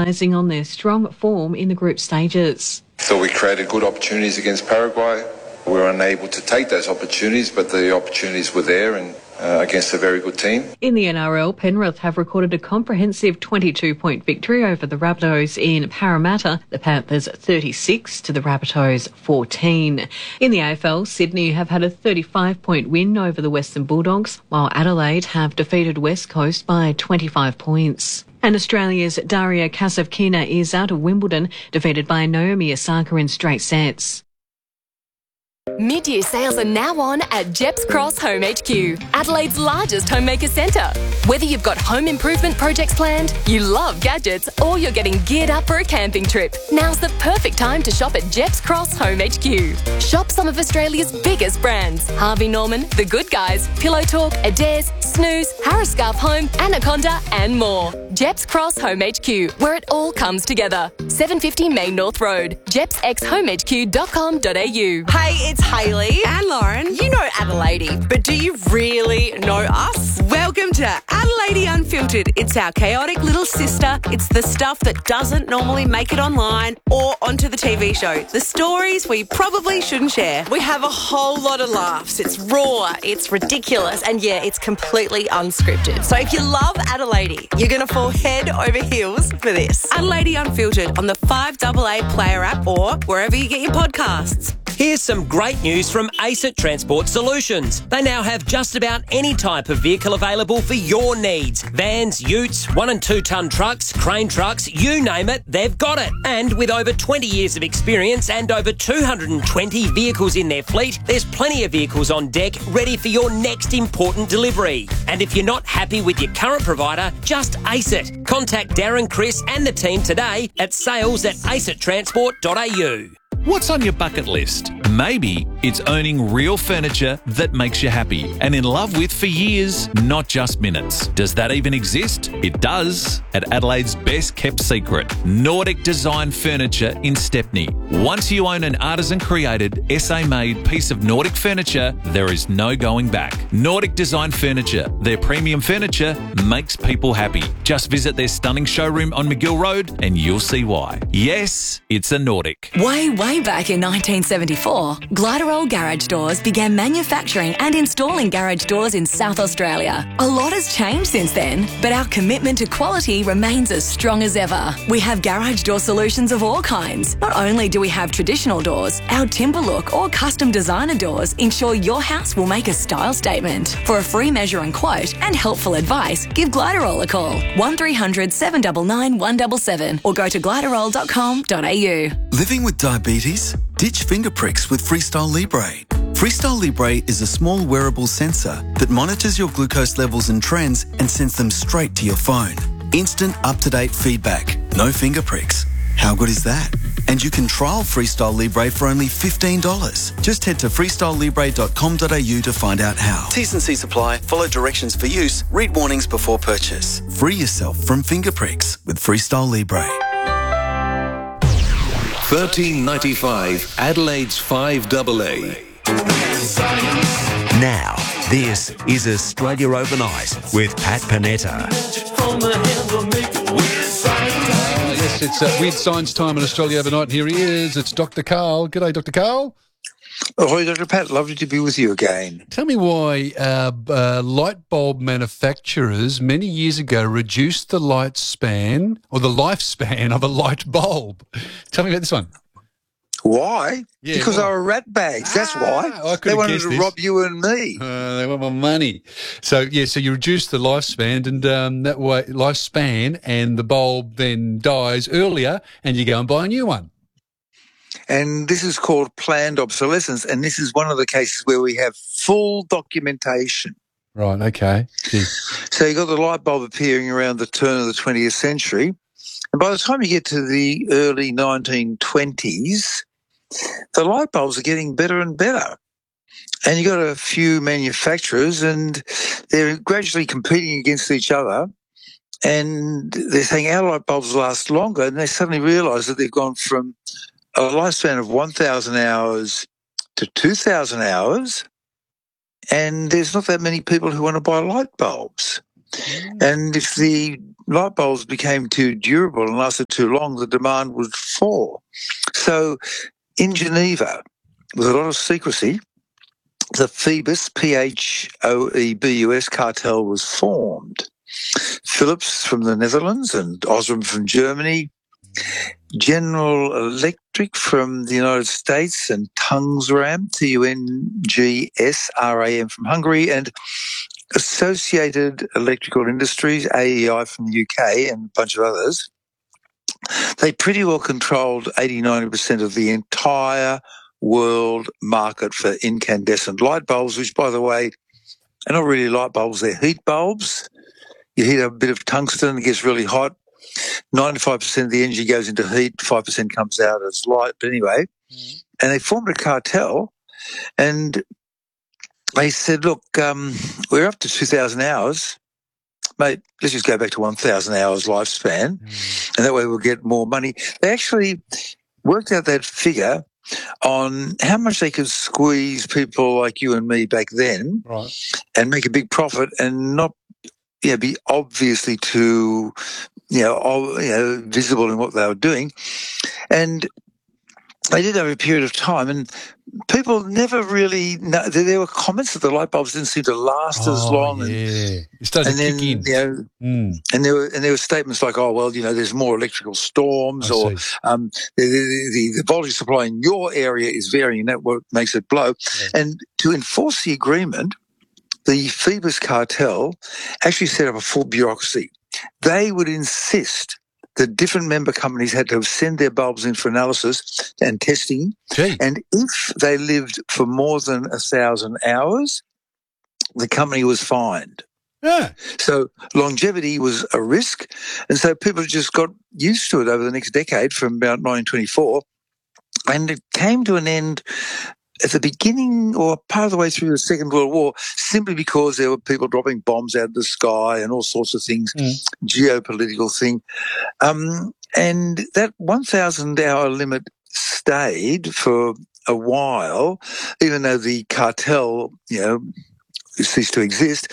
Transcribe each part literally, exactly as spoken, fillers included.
capitalising on their strong form in the group stages. Thought we created good opportunities against Paraguay. We were unable to take those opportunities, but the opportunities were there and uh, against a very good team. In the N R L, Penrith have recorded a comprehensive twenty-two point victory over the Rabbitohs in Parramatta. The Panthers thirty-six to the Rabbitohs fourteen. In the A F L, Sydney have had a thirty-five point win over the Western Bulldogs, while Adelaide have defeated West Coast by twenty-five points. And Australia's Daria Kasatkina is out of Wimbledon, defeated by Naomi Osaka in straight sets. Mid-year sales are now on at Jeps Cross Home H Q, Adelaide's largest homemaker centre. Whether you've got home improvement projects planned, you love gadgets, or you're getting geared up for a camping trip, now's the perfect time to shop at Jeps Cross Home H Q. Shop some of Australia's biggest brands: Harvey Norman, The Good Guys, Pillow Talk, Adairs, Snooze, Harris Scarf Home, Anaconda and more. Jeps Cross Home H Q, where it all comes together. seven fifty Main North Road, jeps x home h q dot com dot a u. Hey, it's Hayley and Lauren. You know Adelaide, but do you really know us? Welcome to Adelaide Unfiltered. It's our chaotic little sister. It's the stuff that doesn't normally make it online or onto the T V show. The stories we probably shouldn't share. We have a whole lot of laughs. It's raw, it's ridiculous, and yeah, it's completely unscripted. So if you love Adelaide, you're going to fall head over heels for this. Adelaide Unfiltered on the five A A Player app or wherever you get your podcasts. Here's some great news from ACET Transport Solutions. They now have just about any type of vehicle available for your needs. Vans, utes, one and two tonne trucks, crane trucks, you name it, they've got it. And with over twenty years of experience and over two hundred twenty vehicles in their fleet, there's plenty of vehicles on deck ready for your next important delivery. And if you're not happy with your current provider, just ace it. Contact Darren, Chris and the team today at sales at acet transport dot a u. What's on your bucket list? Maybe it's owning real furniture that makes you happy and in love with for years, not just minutes. Does that even exist? It does, at Adelaide's best kept secret, Nordic Design Furniture in Stepney. Once you own an artisan created, S A made piece of Nordic furniture, there is no going back. Nordic Design Furniture, their premium furniture makes people happy. Just visit their stunning showroom on McGill Road and you'll see why. Yes, it's a Nordic. Way, way back in nineteen seventy-four, Gliderol Garage Doors began manufacturing and installing garage doors in South Australia. A lot has changed since then, but our commitment to quality remains as strong as ever. We have garage door solutions of all kinds. Not only do we have traditional doors, our timber look or custom designer doors ensure your house will make a style statement. For a free measure and quote and helpful advice, give Gliderol a call, one three hundred, seven nine nine, one seven seven or go to gliderol dot com dot a u. Living with diabetes? Ditch finger pricks with Freestyle Libre. Freestyle Libre is a small wearable sensor that monitors your glucose levels and trends and sends them straight to your phone. Instant up-to-date feedback. No finger pricks. How good is that? And you can trial Freestyle Libre for only fifteen dollars. Just head to freestyle libre dot com dot a u to find out how. T's and C's apply. Follow directions for use. Read warnings before purchase. Free yourself from finger pricks with Freestyle Libre. thirteen ninety-five Adelaide's five A A. Now, this is Australia Overnight with Pat Panetta. Uh, yes, it's uh, Weird Science time in Australia Overnight, and here he is. It's Doctor Karl. G'day, Doctor Karl. Ahoy, Doctor Pat. Lovely to be with you again. Tell me why uh, uh, light bulb manufacturers many years ago reduced the lifespan or the lifespan of a light bulb. Tell me about this one. Why? Yeah, because why? they were rat bags. That's Ah, why. I They wanted guessed to this. rob you and me. Uh, they want my money. So, yeah, so you reduce the lifespan and um, that way, lifespan, and the bulb then dies earlier and you go and buy a new one. And this is called planned obsolescence. And this is one of the cases where we have full documentation. Right, okay. Gee. So you got the light bulb appearing around the turn of the twentieth century. And by the time you get to the early nineteen twenties, the light bulbs are getting better and better. And you've got a few manufacturers and they're gradually competing against each other. And they're saying our light bulbs last longer. And they suddenly realise that they've gone from a lifespan of one thousand hours to two thousand hours. And there's not that many people who want to buy light bulbs. And if the light bulbs became too durable and lasted too long, the demand would fall. So in Geneva, with a lot of secrecy, the Phoebus, P H O E B U S cartel was formed. Philips from the Netherlands and Osram from Germany, General Electric from the United States and Tungsram, T U N G S R A M from Hungary, and Associated Electrical Industries, A E I from the U K, and a bunch of others. They pretty well controlled eighty, ninety percent of the entire world market for incandescent light bulbs, which, by the way, are not really light bulbs, they're heat bulbs. You heat up a bit of tungsten, it gets really hot. ninety-five percent of the energy goes into heat, five percent comes out as light. But anyway, mm. and they formed a cartel, and they said, look, um, we're up to two thousand hours. Mate, let's just go back to one thousand hours lifespan, mm. and that way we'll get more money. They actually worked out that figure on how much they could squeeze people like you and me back then, right, and make a big profit and not, you know, be obviously too, you know, all, you know, visible in what they were doing. And they did over a period of time, and people never really know. There, there were comments that the light bulbs didn't seem to last oh, as long. Yeah, and, it started and to then, kick in. You know, mm. and there were and there were statements like, "Oh, well, you know, there's more electrical storms, I or um, the, the, the, the voltage supply in your area is varying, and that what makes it blow." Yeah. And to enforce the agreement, the Phoebus cartel actually set up a full bureaucracy. They would insist that different member companies had to send their bulbs in for analysis and testing. Gee. And if they lived for more than a thousand hours, the company was fined. Yeah. So longevity was a risk. And so people just got used to it over the next decade from about nineteen twenty-four. And it came to an end at the beginning or part of the way through the Second World War, simply because there were people dropping bombs out of the sky and all sorts of things, mm. geopolitical thing. Um, and that one thousand hour limit stayed for a while, even though the cartel, you know, ceased to exist.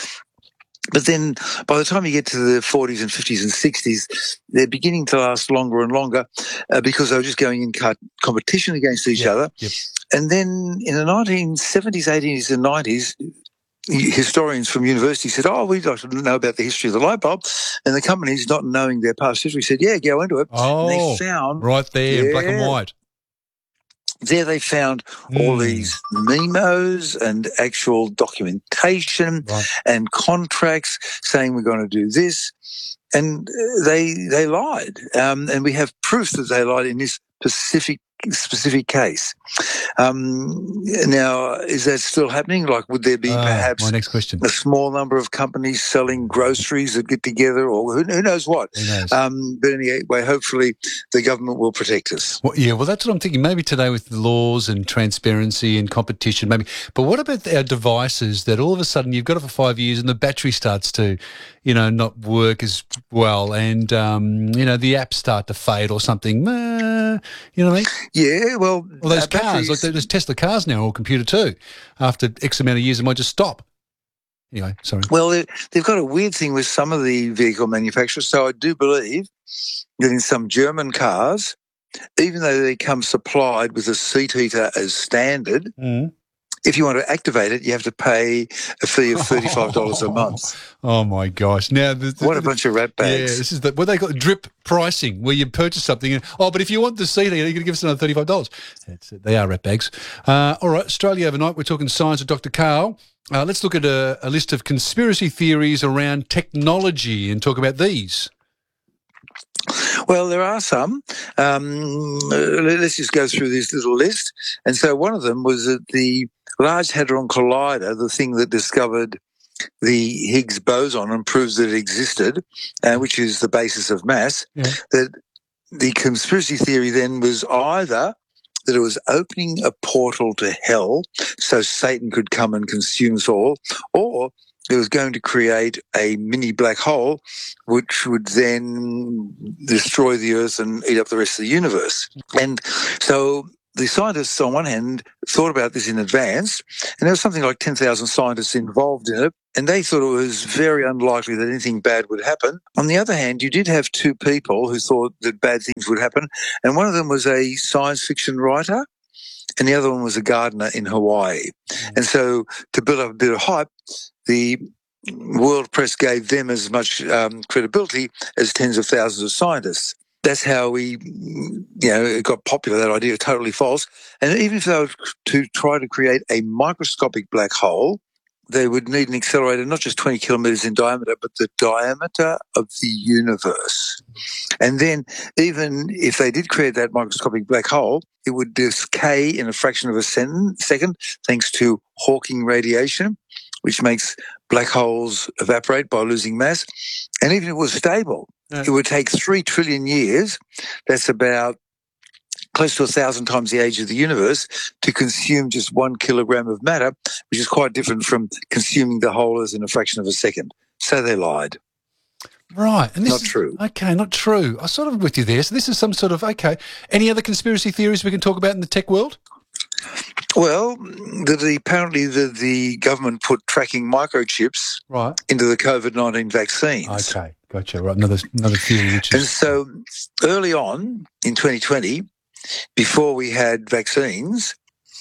But then by the time you get to the forties and fifties and sixties, they're beginning to last longer and longer uh, because they were just going in car- competition against each yep, other. Yep. And then in the nineteen seventies, eighties and nineties, historians from universities said, oh, we'd like to know about the history of the light bulb. And the companies, not knowing their past history, said, yeah, go into it. Oh, and they found, right there yeah, in black and white. There they found mm. all these memos and actual documentation right. and contracts saying we're going to do this. And they they lied. Um, and we have proof that they lied in this specific specific case. Um, now, is that still happening? Like, would there be uh, perhaps my next question. a small number of companies selling groceries that get together, or who, who knows what? Who knows? Um, but anyway, hopefully the government will protect us. Well, yeah, well, that's what I'm thinking. Maybe today with the laws and transparency and competition, maybe. But what about our devices that all of a sudden you've got it for five years and the battery starts to, you know, not work as well, and um, you know, the apps start to fade or something? Uh, you know what I mean? Yeah, well, well, those cars, like there's Tesla cars now, all computer too. After X amount of years, it might just stop. Anyway, sorry. Well, they've got a weird thing with some of the vehicle manufacturers. So I do believe that in some German cars, even though they come supplied with a seat heater as standard, mm. if you want to activate it, you have to pay a fee of thirty-five dollars a month. Oh, my gosh. Now, the, the, what a bunch of rat bags. Yeah, this is the, what they call drip pricing, where you purchase something and, oh, but if you want the seat, you're going to give us another thirty-five dollars. That's it. They are rat bags. Uh, all right, Australia Overnight, we're talking science with Doctor Karl. Uh, let's look at a, a list of conspiracy theories around technology and talk about these. Well, there are some. Um, let's just go through this little list. And so one of them was that the Large Hadron Collider, the thing that discovered the Higgs boson and proves that it existed, uh, which is the basis of mass, yeah. that the conspiracy theory then was either that it was opening a portal to hell so Satan could come and consume us all, or it was going to create a mini black hole which would then destroy the Earth and eat up the rest of the universe. And so the scientists, on one hand, thought about this in advance, and there was something like ten thousand scientists involved in it, and they thought it was very unlikely that anything bad would happen. On the other hand, you did have two people who thought that bad things would happen, and one of them was a science fiction writer, and the other one was a gardener in Hawaii. Mm. And so to build up a bit of hype, the world press gave them as much um, credibility as tens of thousands of scientists. That's how we, you know, it got popular, that idea, totally false. And even if they were to try to create a microscopic black hole, they would need an accelerator not just twenty kilometres in diameter, but the diameter of the universe. And then even if they did create that microscopic black hole, it would decay in a fraction of a second thanks to Hawking radiation, which makes black holes evaporate by losing mass. And even if it was stable, yeah. it would take three trillion years. That's about close to a thousand times the age of the universe to consume just one kilogram of matter, which is quite different from consuming the whole as in a fraction of a second. So they lied. Right. And this not is, true. Okay, not true. I sort of with you there. So this is some sort of, okay. Any other conspiracy theories we can talk about in the tech world? Well, that the, apparently the, the government put tracking microchips right. into the COVID nineteen vaccines. Okay, gotcha. Right, another another theory. Which is... And so early on in twenty twenty, before we had vaccines,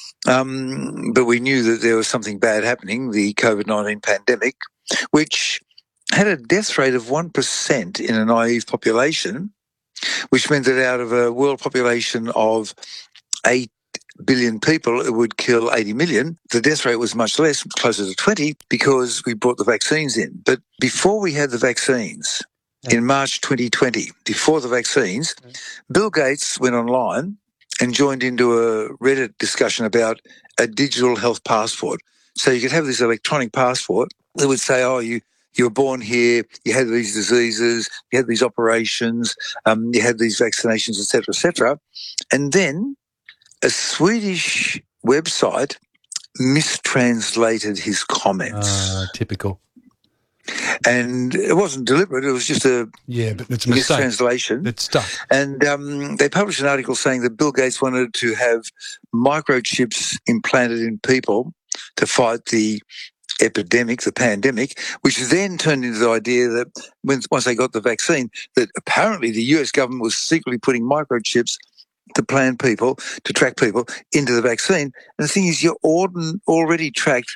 um, but we knew that there was something bad happening, the COVID nineteen pandemic, which had a death rate of one percent in a naive population, which meant that out of a world population of eight billion people, it would kill eighty million. The death rate was much less, closer to twenty, because we brought the vaccines in. But before we had the vaccines, yeah. in March twenty twenty, before the vaccines, yeah. Bill Gates went online and joined into a Reddit discussion about a digital health passport. So you could have this electronic passport that would say, oh, you you were born here, you had these diseases, you had these operations, um, you had these vaccinations, et cetera, et cetera. And then a Swedish website mistranslated his comments. Uh, typical. And it wasn't deliberate, it was just a yeah, but it's a mistranslation. It's stuck. And um, they published an article saying that Bill Gates wanted to have microchips implanted in people to fight the epidemic, the pandemic, which then turned into the idea that when, once they got the vaccine, that apparently the U S government was secretly putting microchips to plan people, to track people into the vaccine. And the thing is, you're already tracked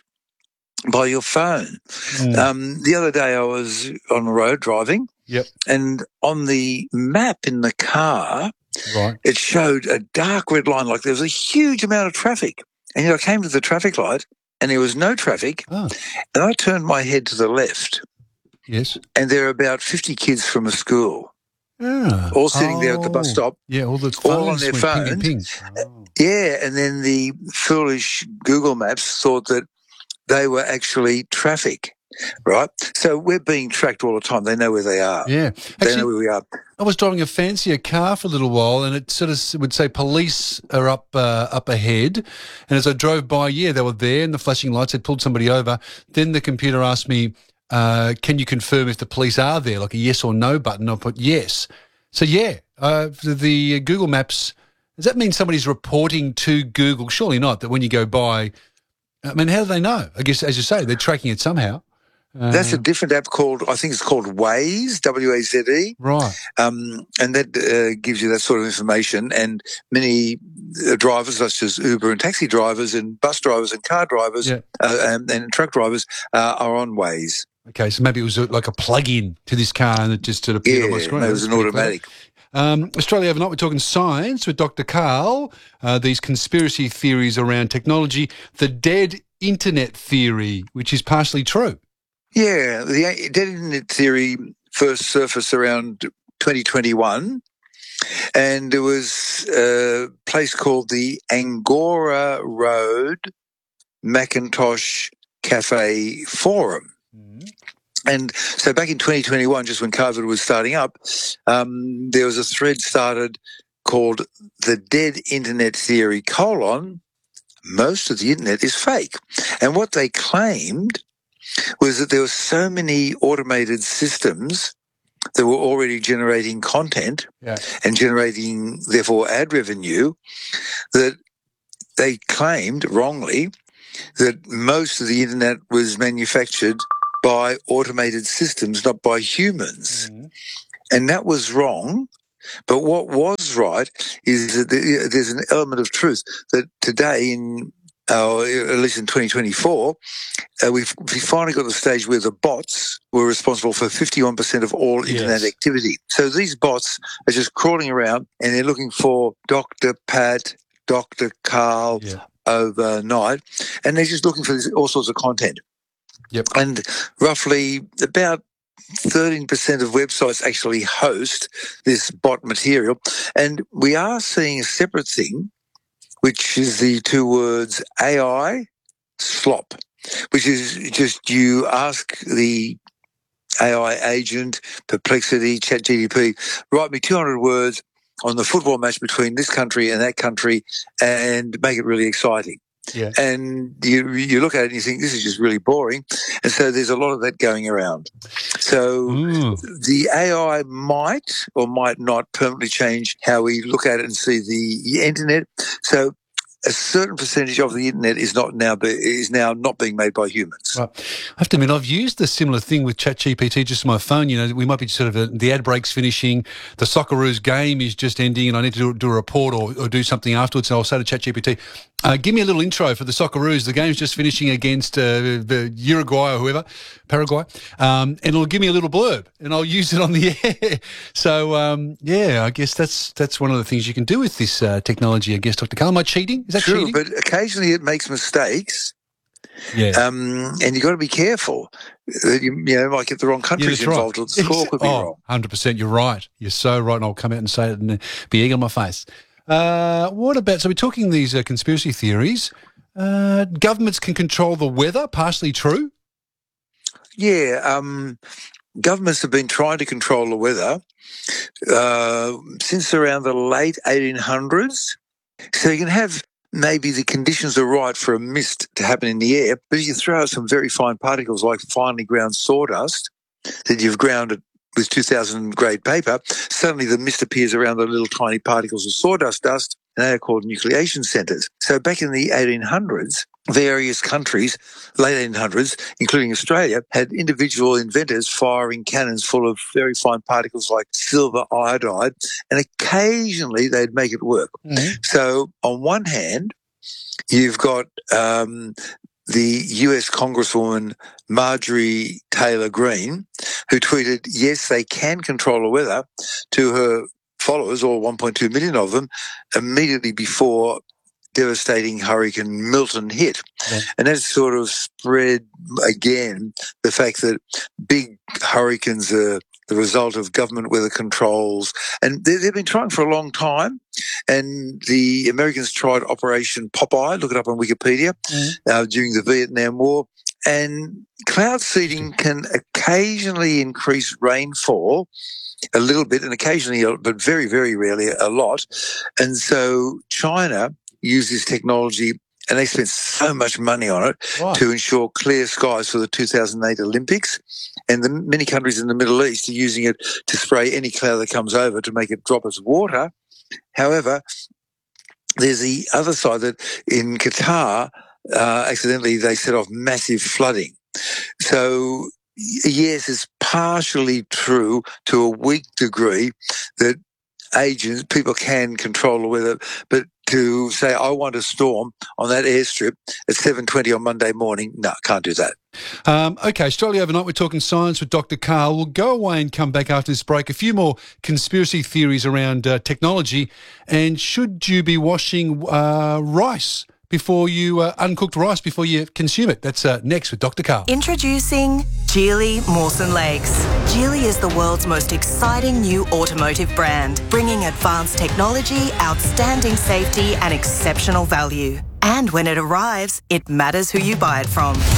by your phone. Mm. Um, the other day I was on the road driving, yep. and on the map in the car, right. it showed a dark red line, like there was a huge amount of traffic. And you know, I came to the traffic light, and there was no traffic, oh. and I turned my head to the left. Yes. And there are about fifty kids from a school. Yeah. All sitting oh. there at the bus stop. Yeah, all the all on their phones. Ping, ping, ping. Oh. Yeah, and then the foolish Google Maps thought that they were actually traffic, right? So we're being tracked all the time. They know where they are. Yeah. They Actually, know where we are. I was driving a fancier car for a little while, and it sort of would say police are up uh, up ahead. And as I drove by, yeah, they were there, and the flashing lights had pulled somebody over. Then the computer asked me, uh, can you confirm if the police are there, like a yes or no button? I put yes. So, yeah, uh, the, the Google Maps, does that mean somebody's reporting to Google? Surely not, that when you go by, I mean, how do they know? I guess, as you say, they're tracking it somehow. Uh, That's a different app called, I think it's called Waze, W A Z E. Right. Um, and that uh, gives you that sort of information. And many uh, drivers, such as Uber and taxi drivers and bus drivers and car drivers yeah. uh, and, and truck drivers uh, are on Waze. Okay, so maybe it was a, like a plug-in to this car and it just sort of appeared yeah, on my screen. No, it was an automatic. Um, Australia Overnight, we're talking science with Doctor Karl, uh, these conspiracy theories around technology, the dead internet theory, which is partially true. Yeah, the dead internet theory first surfaced around twenty twenty-one, and there was a place called the Angora Road Macintosh Cafe Forum. Mm-hmm. And so back in twenty twenty-one, just when COVID was starting up, um, there was a thread started called the Dead Internet Theory, colon, most of the internet is fake. And what they claimed was that there were so many automated systems that were already generating content yeah. and generating, therefore, ad revenue, that they claimed wrongly that most of the internet was manufactured by automated systems, not by humans. Mm-hmm. And that was wrong. But what was right is that there's an element of truth that today, in uh, at least in twenty twenty-four, uh, we've, we finally got to the stage where the bots were responsible for fifty-one percent of all internet Yes. activity. So these bots are just crawling around and they're looking for Doctor Pat, Doctor Carl Yeah. overnight, and they're just looking for this, all sorts of content. Yep. And roughly about thirteen percent of websites actually host this bot material. And we are seeing a separate thing, which is the two words A I slop, which is just you ask the A I agent, Perplexity, ChatGPT, write me two hundred words on the football match between this country and that country and make it really exciting. Yeah. And you you look at it and you think, this is just really boring. And so there's a lot of that going around. So Ooh. the A I might or might not permanently change how we look at it and see the internet. So a certain percentage of the internet is not now be, is now not being made by humans. Right. I have to admit, I've used a similar thing with ChatGPT just on my phone. You know, we might be sort of a, the ad break's finishing, the Socceroos game is just ending, and I need to do, do a report or, or do something afterwards. And I'll say to ChatGPT, uh, give me a little intro for the Socceroos. The game's just finishing against uh, the Uruguay or whoever, Paraguay, um, and it'll give me a little blurb, and I'll use it on the air. So um, yeah, I guess that's that's one of the things you can do with this uh, technology. I guess, Doctor Carl, am I cheating? Is that True, cheating? but occasionally it makes mistakes. Yeah. Um, and you've got to be careful. Uh, You, you know, might get the wrong countries Yeah, that's involved, right. or the score could be oh, wrong. one hundred percent. You're right. You're so right. And I'll come out and say it and uh, be egg on my face. Uh, what about, so we're talking these uh, conspiracy theories. Uh, governments can control the weather, partially true. Yeah, um, governments have been trying to control the weather uh, since around the late eighteen hundreds. So you can have maybe the conditions are right for a mist to happen in the air, but if you throw out some very fine particles like finely ground sawdust that you've ground with two thousand grade paper, suddenly the mist appears around the little tiny particles of sawdust dust, and they are called nucleation centres. So back in the eighteen hundreds, various countries, late eighteen hundreds, including Australia, had individual inventors firing cannons full of very fine particles like silver iodide, and occasionally they'd make it work. Mm-hmm. So on one hand, you've got um, the U S Congresswoman Marjorie Taylor Greene, who tweeted, yes, they can control the weather, to her followers, or one point two million of them, immediately before devastating Hurricane Milton hit. Yeah. And that sort of spread, again, the fact that big hurricanes are the result of government weather controls. And they, they've been trying for a long time. And the Americans tried Operation Popeye, look it up on Wikipedia, Mm-hmm. uh, during the Vietnam War. And cloud seeding can occasionally increase rainfall a little bit, and occasionally, but very, very rarely, a lot. And so China used this technology, and they spent so much money on it Wow. to ensure clear skies for the two thousand eight Olympics. And the many countries in the Middle East are using it to spray any cloud that comes over to make it drop as water. However, there's the other side that in Qatar, uh, accidentally they set off massive flooding. So yes, it's partially true to a weak degree that agents, people can control the weather, but to say, I want a storm on that airstrip at seven twenty on Monday morning, no, can't do that. Um, okay, Australia Overnight, we're talking science with Doctor Carl. We'll go away and come back after this break. A few more conspiracy theories around uh, technology. And should you be washing uh, rice before you, uh, uncooked rice before you consume it? That's uh, next with Doctor Carl. Introducing Geely Mawson Lakes. Geely is the world's most exciting new automotive brand, bringing advanced technology, outstanding safety and exceptional value. And when it arrives, it matters who you buy it from. At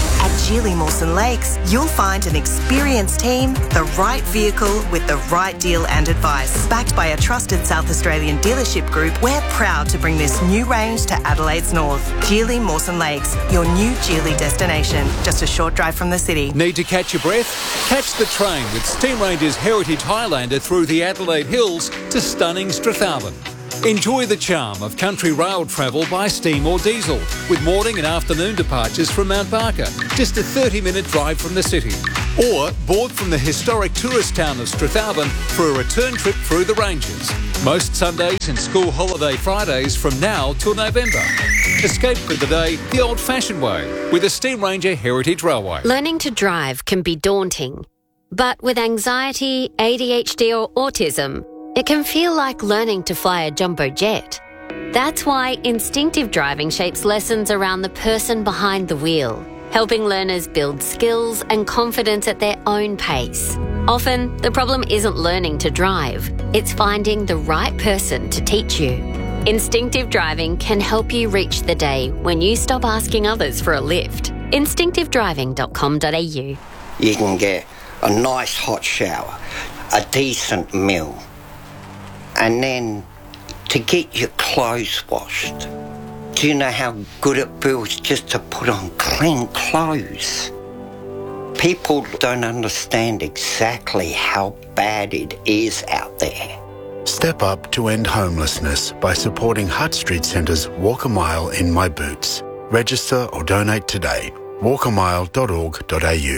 Geely Mawson Lakes, you'll find an experienced team, the right vehicle with the right deal and advice. Backed by a trusted South Australian dealership group, we're proud to bring this new range to Adelaide's north. Geely Mawson Lakes, your new Geely destination. Just a short drive from the city. Need to catch your breath? Catch the train with Steam Ranger's Heritage Highlander through the Adelaide Hills to stunning Strathalbyn. Enjoy the charm of country rail travel by steam or diesel, with morning and afternoon departures from Mount Barker, just a thirty minute drive from the city. Or board from the historic tourist town of Strathalbyn for a return trip through the Ranges. Most Sundays and school holiday Fridays from now till November. Escape for the day the old-fashioned way with the Steam Ranger Heritage Railway. Learning to drive can be daunting, but with anxiety, A D H D or autism, it can feel like learning to fly a jumbo jet. That's why instinctive driving shapes lessons around the person behind the wheel, helping learners build skills and confidence at their own pace. Often, the problem isn't learning to drive, it's finding the right person to teach you. Instinctive driving can help you reach the day when you stop asking others for a lift. instinctive driving dot com dot a u. You can get a nice hot shower, a decent meal, and then to get your clothes washed. Do you know how good it feels just to put on clean clothes? People don't understand exactly how bad it is out there. Step up to end homelessness by supporting Hutt Street Centre's Walk a Mile in My Boots. Register or donate today. walk a mile dot org dot a u.